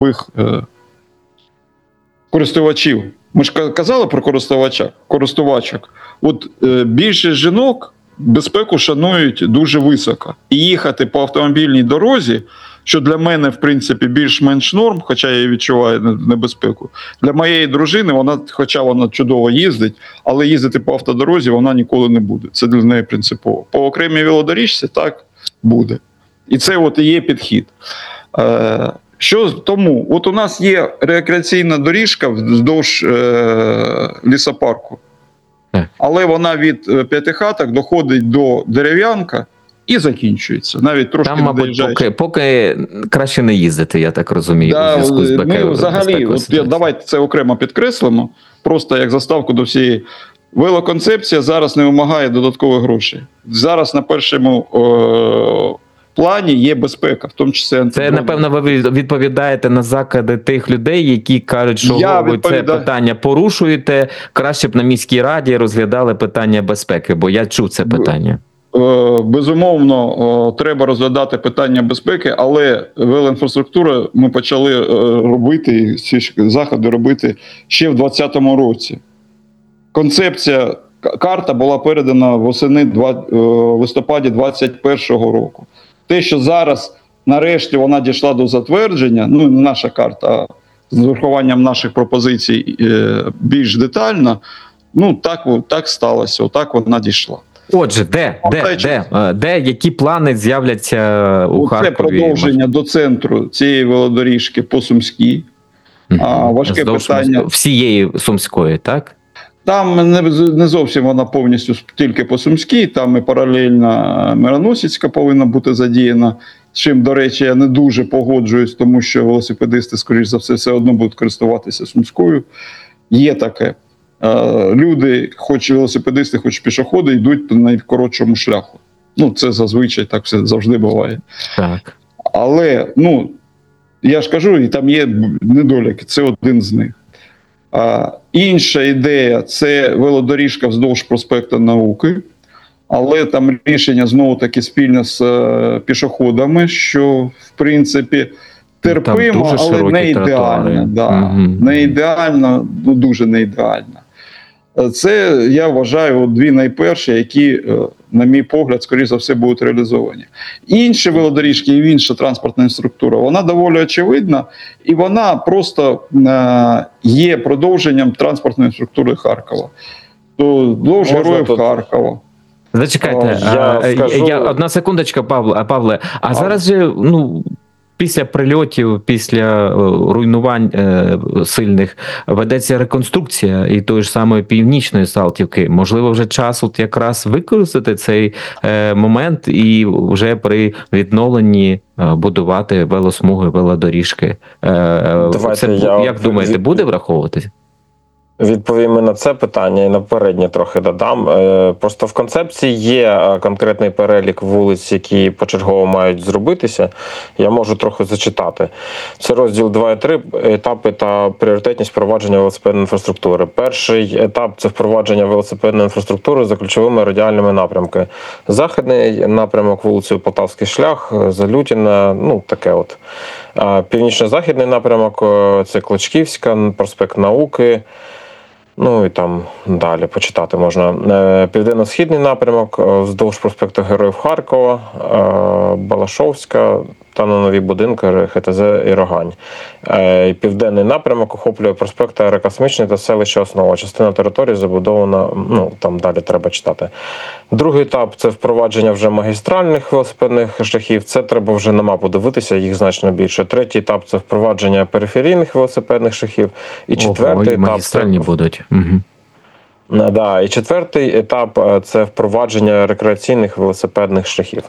користувачів. Ми ж казали про користувачок. От більшість жінок безпеку шанують дуже високо. І їхати по автомобільній дорозі, що для мене, в принципі, більш-менш норм, хоча я відчуваю небезпеку. Для моєї дружини, хоча вона чудово їздить, але їздити по автодорозі вона ніколи не буде. Це для неї принципово. По окремій велодоріжці так буде. І це от і є підхід. Що тому? От у нас є рекреаційна доріжка вздовж лісопарку. Але вона від П'ятихаток доходить до Дерев'янка і закінчується. Навіть трошки там, мабуть, поки краще не їздити, я так розумію. Да, ми взагалі, давайте це окремо підкреслимо, просто як заставку до всієї. Велоконцепція зараз не вимагає додаткових грошей. Зараз на першому плані є безпека, в тому числі це, напевно, ви відповідаєте на закиди тих людей, які кажуть, що ви це питання порушуєте, краще б на міській раді розглядали питання безпеки, бо я чув це питання. Безумовно, треба розглядати питання безпеки, але велоінфраструктуру ми почали робити, ці заходи робити ще в 2020 році. Концепція, карта була передана восени листопаді 2021 року. Те, що зараз, нарешті, вона дійшла до затвердження, ну, не наша карта, а з урахуванням наших пропозицій більш детально, ну, так сталося, отак вона дійшла. Отже, де які плани з'являться у Харкові? Це продовження до центру цієї велодоріжки по Сумській. Важке питання. Всієї Сумської, так? Там не зовсім вона повністю тільки по Сумській, там і паралельно Мироносицька повинна бути задіяна. З чим, до речі, я не дуже погоджуюсь, тому що велосипедисти, скоріш за все одно будуть користуватися Сумською. Є таке. Люди, хоч велосипедисти, хоч пішоходи, йдуть по найкоротшому шляху. Ну, це зазвичай так все завжди буває. Так. Але, ну, я ж кажу, і там є недоліки, це один з них. Інша ідея – це велодоріжка вздовж проспекту Науки, але там рішення знову-таки спільно з пішоходами, що, в принципі, терпимо, але не ідеально. Да. Не ідеально, ну дуже не ідеально. Це, я вважаю, дві найперші, які, на мій погляд, скоріш за все, будуть реалізовані. Інші велодоріжки і інша транспортна інфраструктура, вона доволі очевидна, і вона просто є продовженням транспортної інфраструктури Харкова. Вздовж Героїв Харкова. Зачекайте, одна секундочка, Павле. Зараз же, ну, після прильотів, після руйнувань сильних ведеться реконструкція і тої ж самої Північної Салтівки. Можливо, вже час от якраз використати цей момент і вже при відновленні будувати велосмуги, велодоріжки. Це, як думаєте, буде враховуватись? Відповімо на це питання і на переднє трохи додам. Просто в концепції є конкретний перелік вулиць, які почергово мають зробитися. Я можу трохи зачитати. Це розділ 2 і 3, етапи та пріоритетність впровадження велосипедної інфраструктури. Перший етап – це впровадження велосипедної інфраструктури за ключовими радіальними напрямками. Західний напрямок вулицею Полтавський шлях, Залютіна, ну таке от. Північно-західний напрямок – це Клочківська, проспект Науки. Ну і там далі почитати можна. Південно-східний напрямок вздовж проспекту Героїв Харкова, Балашовська та на нові будинки ХТЗ і Рогань. Південний напрямок охоплює проспект Аерокосмічний та селище Основа. Частина території забудована, ну там далі треба читати. Другий етап – це впровадження вже магістральних велосипедних шляхів. Це треба вже на мапу дивитися, їх значно більше. Третій етап – це впровадження периферійних велосипедних шляхів. І четвертий етап – магістральні будуть. Да, і четвертий етап – це впровадження рекреаційних велосипедних шляхів.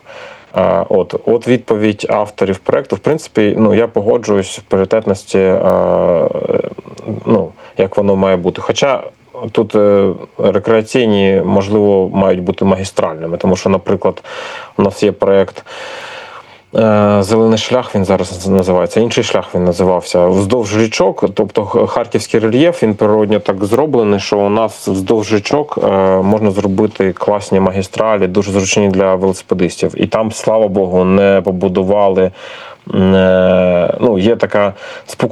От відповідь авторів проєкту. В принципі, ну, я погоджуюсь в пріоритетності, ну, як воно має бути. Хоча тут рекреаційні, можливо, мають бути магістральними, тому що, наприклад, у нас є проєкт Зелений шлях він зараз називається, інший шлях він називався. Вздовж річок, тобто харківський рельєф, він природньо так зроблений, що у нас вздовж річок можна зробити класні магістралі, дуже зручні для велосипедистів. І там, слава Богу, не побудували, є така